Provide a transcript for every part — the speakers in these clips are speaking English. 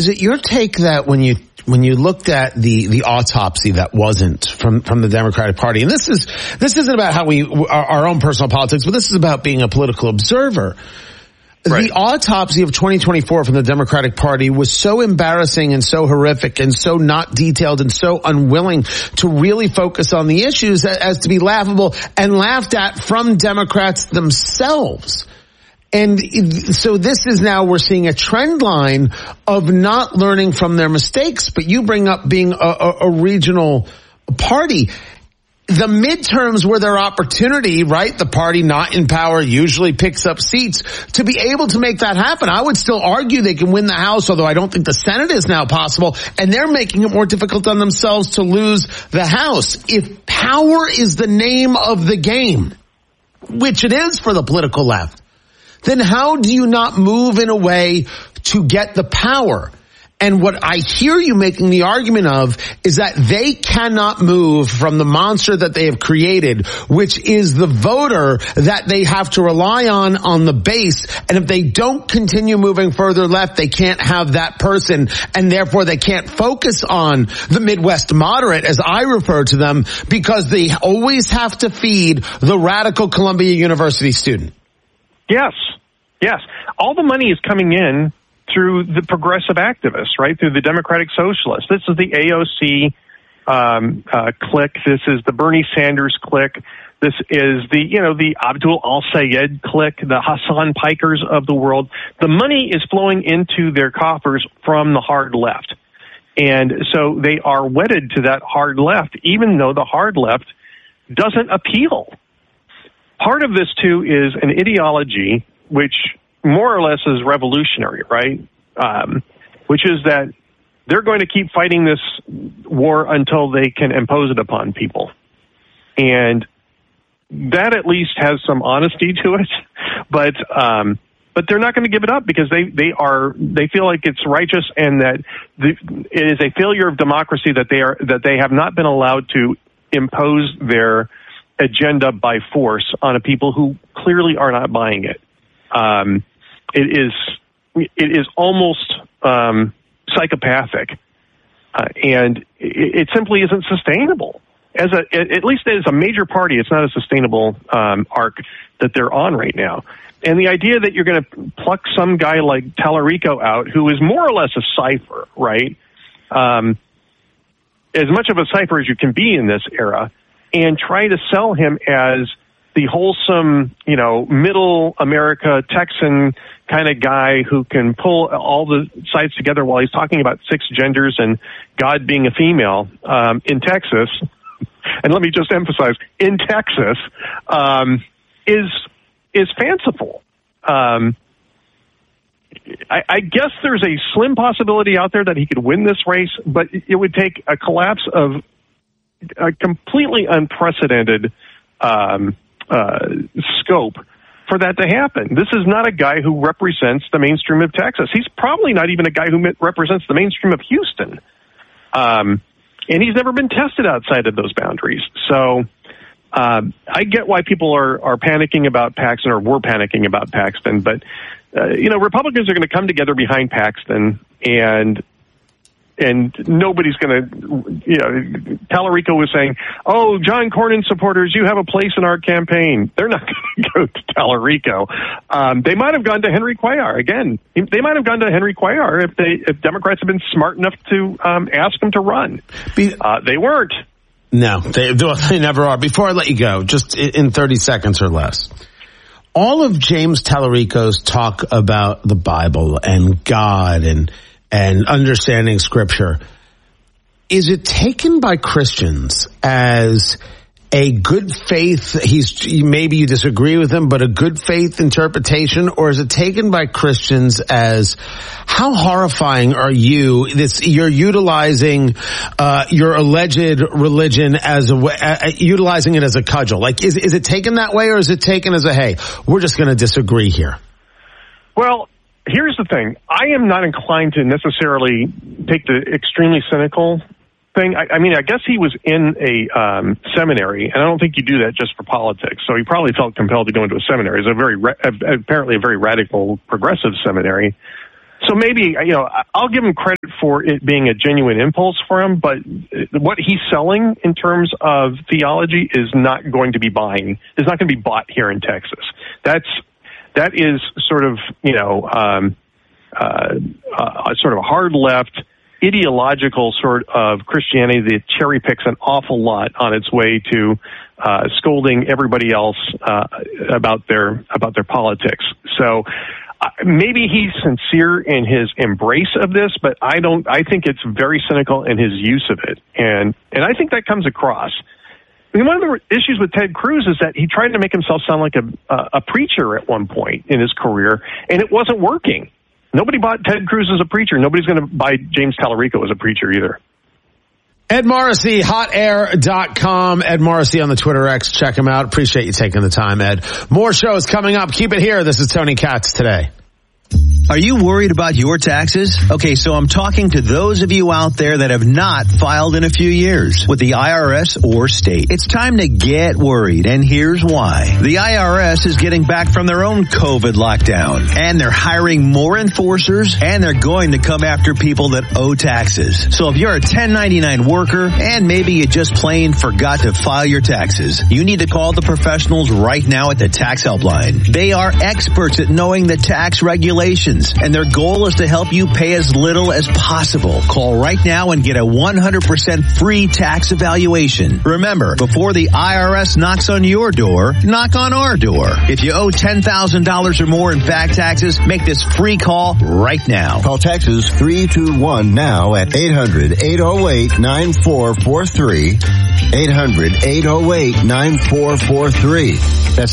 is it your take that when you looked at the autopsy that wasn't from the Democratic Party, and this isn't about how our own personal politics, but this is about being a political observer. Right. The autopsy of 2024 from the Democratic Party was so embarrassing and so horrific and so not detailed and so unwilling to really focus on the issues as to be laughable and laughed at from Democrats themselves. And so this is now we're seeing a trend line of not learning from their mistakes. But you bring up being a regional party. The midterms were their opportunity, right? The party not in power usually picks up seats to be able to make that happen. I would still argue they can win the House, although I don't think the Senate is now possible. And they're making it more difficult on themselves to lose the House. If power is the name of the game, which it is for the political left, then how do you not move in a way to get the power? And what I hear you making the argument of is that they cannot move from the monster that they have created, which is the voter that they have to rely on the base. And if they don't continue moving further left, they can't have that person. And therefore they can't focus on the Midwest moderate, as I refer to them, because they always have to feed the radical Columbia University student. Yes. All the money is coming in through the progressive activists, right? Through the Democratic Socialists. This is the AOC clique. This is the Bernie Sanders clique. This is the Abdul Al-Sayed clique, the Hassan Pikers of the world. The money is flowing into their coffers from the hard left. And so they are wedded to that hard left, even though the hard left doesn't appeal. Part of this, too, is an ideology which more or less is revolutionary, right? Which is that they're going to keep fighting this war until they can impose it upon people. And that at least has some honesty to it. But they're not going to give it up because they feel like it's righteous and that it is a failure of democracy that they have not been allowed to impose their agenda by force on a people who clearly are not buying it. It is almost psychopathic, and it simply isn't sustainable. At least as a major party, it's not a sustainable arc that they're on right now. And the idea that you're going to pluck some guy like Tallarico out, who is more or less a cipher, right? As much of a cipher as you can be in this era, and try to sell him as the wholesome, middle America Texan kind of guy who can pull all the sides together while he's talking about 6 genders and God being a female in Texas. And let me just emphasize, in Texas, is fanciful. I guess there's a slim possibility out there that he could win this race, but it would take a collapse of a completely unprecedented scope for that to happen. This is not a guy who represents the mainstream of Texas. He's probably not even a guy who represents the mainstream of Houston. And he's never been tested outside of those boundaries. So I get why people are panicking about Paxton, or were panicking about Paxton. But, Republicans are going to come together behind Paxton, and nobody's going to, Tallarico was saying, oh, John Cornyn supporters, you have a place in our campaign. They're not going to go to Tallarico. They might have gone to Henry Cuellar. Again, they might have gone to Henry Cuellar if Democrats had been smart enough to ask him to run. They weren't. No, they never are. Before I let you go, just in 30 seconds or less, all of James Tallarico's talk about the Bible and God and understanding Scripture, is it taken by Christians as a good faith, maybe you disagree with him, but a good faith interpretation, or is it taken by Christians as, how horrifying are you? You're utilizing your alleged religion as utilizing it as a cudgel. Like, is it taken that way, or is it taken as a, hey, we're just going to disagree here? Well, here's the thing. I am not inclined to necessarily take the extremely cynical thing. I mean, I guess he was in a seminary, and I don't think you do that just for politics. So he probably felt compelled to go into a seminary. It's apparently a very radical, progressive seminary. So maybe, I'll give him credit for it being a genuine impulse for him, but what he's selling in terms of theology is not going to be bought here in Texas. That is sort of, sort of a hard left, ideological sort of Christianity that cherry picks an awful lot on its way to scolding everybody else about their politics. So maybe he's sincere in his embrace of this, but I think it's very cynical in his use of it, and I think that comes across. I mean, one of the issues with Ted Cruz is that he tried to make himself sound like a preacher at one point in his career, and it wasn't working. Nobody bought Ted Cruz as a preacher. Nobody's going to buy James Tallarico as a preacher either. Ed Morrissey, hotair.com. Ed Morrissey on the Twitter X. Check him out. Appreciate you taking the time, Ed. More shows coming up. Keep it here. This is Tony Katz Today. Are you worried about your taxes? Okay, so I'm talking to those of you out there that have not filed in a few years with the IRS or state. It's time to get worried, and here's why. The IRS is getting back from their own COVID lockdown, and they're hiring more enforcers, and they're going to come after people that owe taxes. So if you're a 1099 worker, and maybe you just plain forgot to file your taxes, you need to call the professionals right now at the Tax Helpline. They are experts at knowing the tax regulations, and their goal is to help you pay as little as possible. Call right now and get a 100% free tax evaluation. Remember, before the IRS knocks on your door, knock on our door. If you owe $10,000 or more in back taxes, make this free call right now. Call Texas 321 now at 800-808-9443. 800-808-9443. That's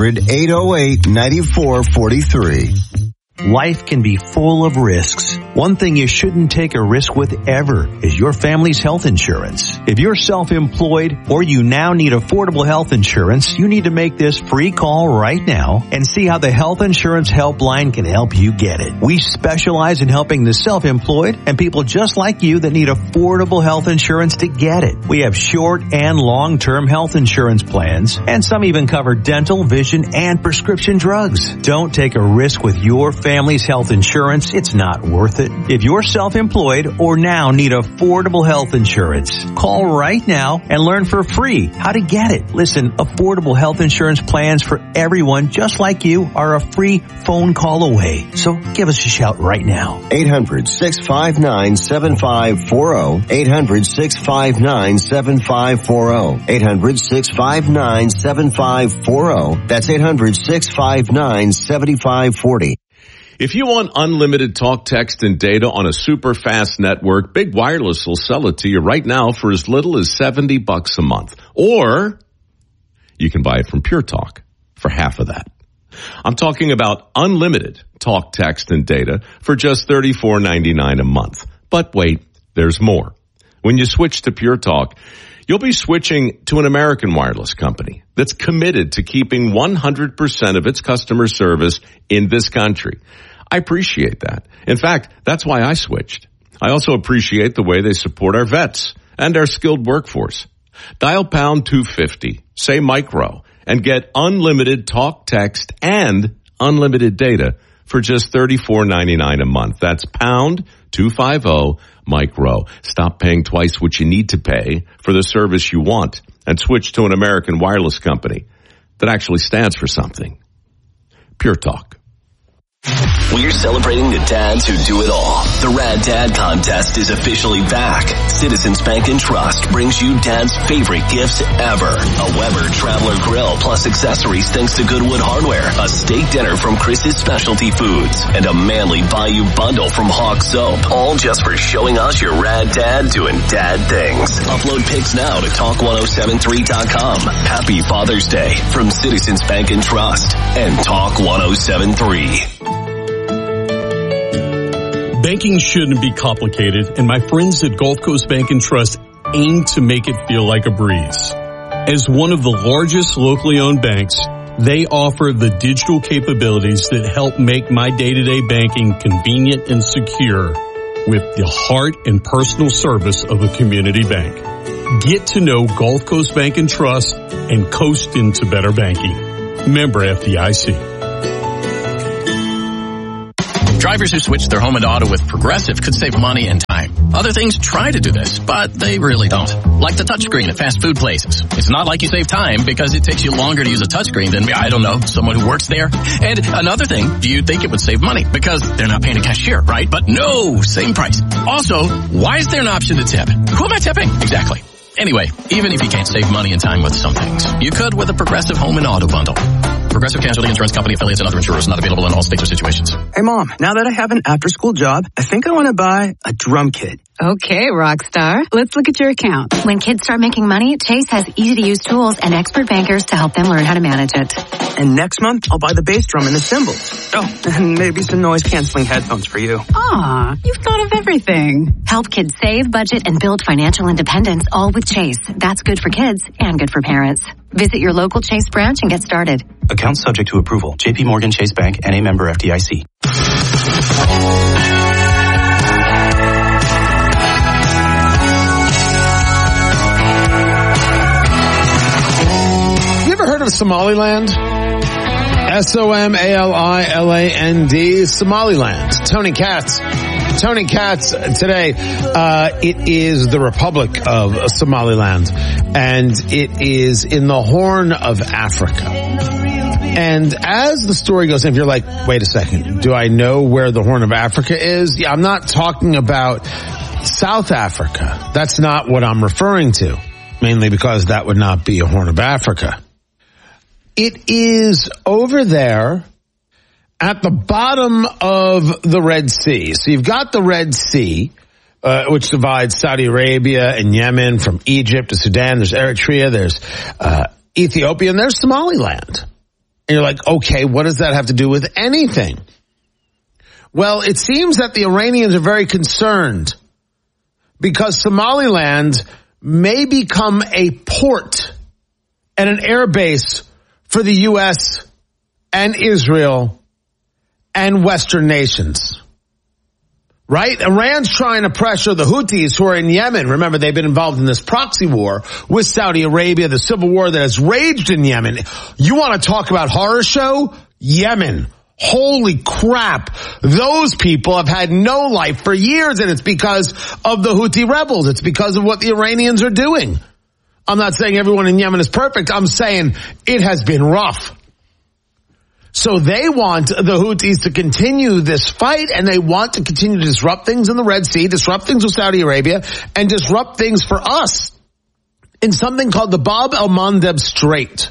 800-808-9443. Life can be full of risks. One thing you shouldn't take a risk with ever is your family's health insurance. If you're self-employed or you now need affordable health insurance, you need to make this free call right now and see how the Health Insurance Helpline can help you get it. We specialize in helping the self-employed and people just like you that need affordable health insurance to get it. We have short and long-term health insurance plans, and some even cover dental, vision, and prescription drugs. Don't take a risk with your family's health insurance. It's not worth it. If you're self-employed or now need affordable health insurance, call right now and learn for free how to get it. Listen, affordable health insurance plans for everyone just like you are a free phone call away. So give us a shout right now. 800-659-7540. 800-659-7540. 800-659-7540. That's 800-659-7540. If you want unlimited talk, text, and data on a super fast network, Big Wireless will sell it to you right now for as little as $70 a month. Or you can buy it from Pure Talk for half of that. I'm talking about unlimited talk, text, and data for just $34.99 a month. But wait, there's more. When you switch to Pure Talk, you'll be switching to an American wireless company that's committed to keeping 100% of its customer service in this country. I appreciate that. In fact, that's why I switched. I also appreciate the way they support our vets and our skilled workforce. Dial pound 250, say micro, and get unlimited talk, text, and unlimited data for just $34.99 a month. That's pound 250 micro. Stop paying twice what you need to pay for the service you want and switch to an American wireless company that actually stands for something. Pure Talk. We're celebrating the dads who do it all. The Rad Dad Contest is officially back. Citizens Bank and Trust brings you Dad's favorite gifts ever. A Weber Traveler Grill plus accessories thanks to Goodwood Hardware. A steak dinner from Chris's Specialty Foods. And a Manly Bayou Bundle from Hawk Soap. All just for showing us your Rad Dad doing dad things. Upload pics now to Talk1073.com. Happy Father's Day from Citizens Bank and Trust and Talk 1073. Banking shouldn't be complicated, and my friends at Gulf Coast Bank and Trust aim to make it feel like a breeze. As one of the largest locally owned banks, they offer the digital capabilities that help make my day-to-day banking convenient and secure with the heart and personal service of a community bank. Get to know Gulf Coast Bank and Trust and coast into better banking. Member FDIC. Drivers who switch their home and auto with Progressive could save money and time. Other things try to do this, but they really don't. Like the touchscreen at fast food places. It's not like you save time because it takes you longer to use a touchscreen than, I don't know, someone who works there. And another thing, do you think it would save money? Because they're not paying a cashier, right? But no, same price. Also, why is there an option to tip? Who am I tipping? Exactly. Anyway, even if you can't save money and time with some things, you could with a Progressive home and auto bundle. Progressive Casualty Insurance Company, affiliates, and other insurers not available in all states or situations. Hey, Mom, now that I have an after-school job, I think I want to buy a drum kit. Okay, Rockstar. Let's look at your account. When kids start making money, Chase has easy-to-use tools and expert bankers to help them learn how to manage it. And next month, I'll buy the bass drum and the cymbals. Oh, and maybe some noise-canceling headphones for you. Aw, you've thought of everything. Help kids save, budget, and build financial independence, all with Chase. That's good for kids and good for parents. Visit your local Chase branch and get started. Account subject to approval. J.P. Morgan Chase Bank, N.A. member FDIC. You ever heard of Somaliland? Somaliland. Somaliland. Tony Katz. Tony Katz today. It is the Republic of Somaliland, and it is in the Horn of Africa. And as the story goes, if you're like, wait a second, do I know where the Horn of Africa is? Yeah, I'm not talking about South Africa. That's not what I'm referring to, mainly because that would not be a Horn of Africa. It is over there at the bottom of the Red Sea. So you've got the Red Sea, which divides Saudi Arabia and Yemen from Egypt to Sudan. There's Eritrea, there's Ethiopia, and there's Somaliland. And you're like, okay, what does that have to do with anything? Well, it seems that the Iranians are very concerned because Somaliland may become a port and an air base for the U.S. and Israel and Western nations. Right? Iran's trying to pressure the Houthis who are in Yemen. Remember, they've been involved in this proxy war with Saudi Arabia, the civil war that has raged in Yemen. You want to talk about horror show? Yemen. Holy crap. Those people have had no life for years, and it's because of the Houthi rebels. It's because of what the Iranians are doing. I'm not saying everyone in Yemen is perfect. I'm saying it has been rough. So they want the Houthis to continue this fight, and they want to continue to disrupt things in the Red Sea, disrupt things with Saudi Arabia, and disrupt things for us in something called the Bab el-Mandeb Strait.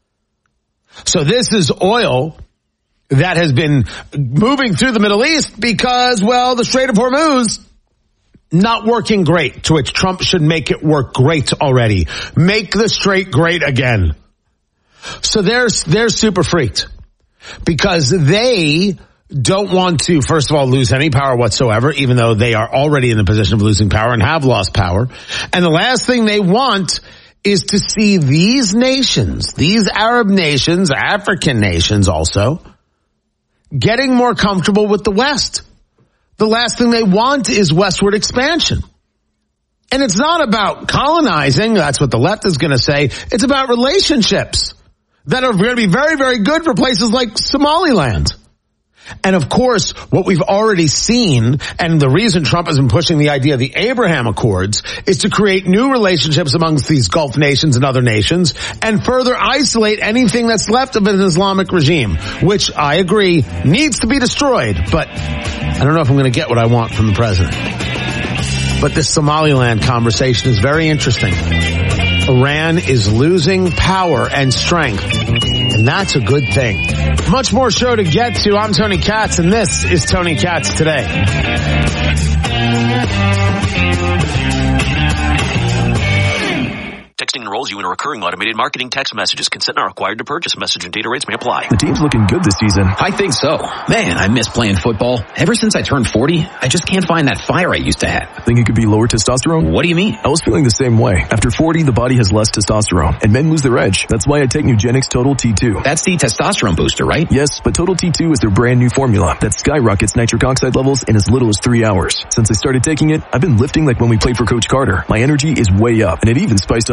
So this is oil that has been moving through the Middle East because, well, the Strait of Hormuz not working great, to which Trump should make it work great already. Make the strait great again. So they're super freaked because they don't want to, first of all, lose any power whatsoever, even though they are already in the position of losing power and have lost power. And the last thing they want is to see these nations, these Arab nations, African nations also, getting more comfortable with the West. The last thing they want is westward expansion. And it's not about colonizing. That's what the left is going to say. It's about relationships that are going to be very, very good for places like Somaliland. And of course, what we've already seen, and the reason Trump has been pushing the idea of the Abraham Accords, is to create new relationships amongst these Gulf nations and other nations, and further isolate anything that's left of an Islamic regime, which I agree needs to be destroyed. But I don't know if I'm going to get what I want from the president. But this Somaliland conversation is very interesting. Iran is losing power and strength, and that's a good thing. Much more show to get to. I'm Tony Katz, and this is Tony Katz Today. Texting enrolls you in a recurring automated marketing text messages. Consent not required to purchase. Message and data rates may apply. The team's looking good this season. I think so. Man, I miss playing football. Ever since I turned 40, I just can't find that fire I used to have. Think it could be lower testosterone? What do you mean? I was feeling the same way. After 40, the body has less testosterone, and men lose their edge. That's why I take Nugenix Total T2. That's the testosterone booster, right? Yes, but Total T2 is their brand new formula that skyrockets nitric oxide levels in as little as 3 hours. Since I started taking it, I've been lifting like when we played for Coach Carter. My energy is way up, and it even spiced up things between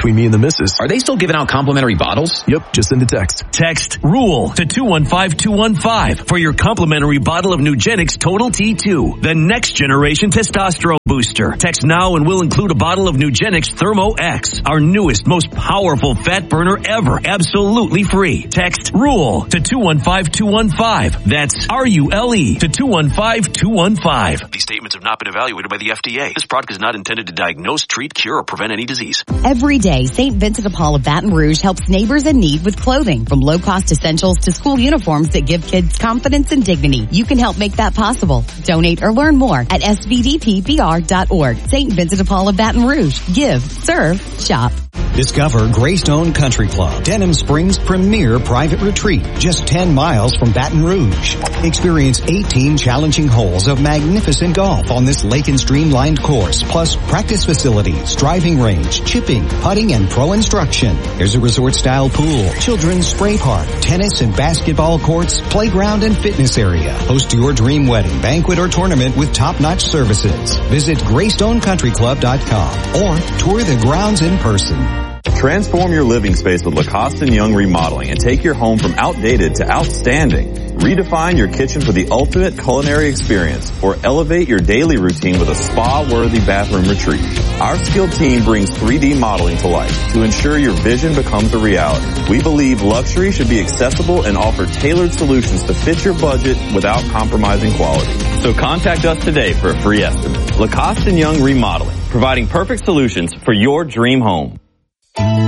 between me and the missus. Are they still giving out complimentary bottles? Yep, just send a text. Text RULE to 215-215 for your complimentary bottle of Nugenix Total T2, the next generation testosterone booster. Text now and we'll include a bottle of Nugenix Thermo X, our newest, most powerful fat burner ever, absolutely free. Text RULE to 215-215. That's RULE to 215-215. These statements have not been evaluated by the FDA. This product is not intended to diagnose, treat, cure, or prevent any disease. Every day, St. Vincent de Paul of Baton Rouge helps neighbors in need with clothing, from low-cost essentials to school uniforms that give kids confidence and dignity. You can help make that possible. Donate or learn more at svdpbr.org. St. Vincent de Paul of Baton Rouge. Give, serve, shop. Discover Greystone Country Club, Denham Springs' premier private retreat, just 10 miles from Baton Rouge. Experience 18 challenging holes of magnificent golf on this lake and streamlined course, plus practice facilities, driving range, chipping, putting, and pro instruction. There's a resort-style pool, children's spray park, tennis and basketball courts, playground and fitness area. Host your dream wedding, banquet, or tournament with top-notch services. Visit GreystonecountryClub.com or tour the grounds in person. Transform your living space with Lacoste & Young Remodeling and take your home from outdated to outstanding. Redefine your kitchen for the ultimate culinary experience or elevate your daily routine with a spa-worthy bathroom retreat. Our skilled team brings 3D modeling to life to ensure your vision becomes a reality. We believe luxury should be accessible and offer tailored solutions to fit your budget without compromising quality. So contact us today for a free estimate. Lacoste & Young Remodeling, providing perfect solutions for your dream home.